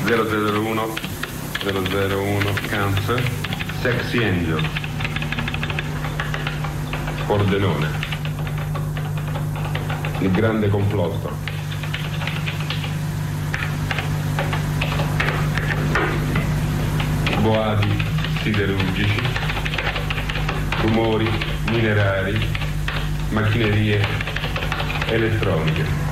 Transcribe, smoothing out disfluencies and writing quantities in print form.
001 Cancer, Sexy Angel, Pordenone, il grande complotto, boati siderurgici, tumori minerari, macchinerie elettroniche.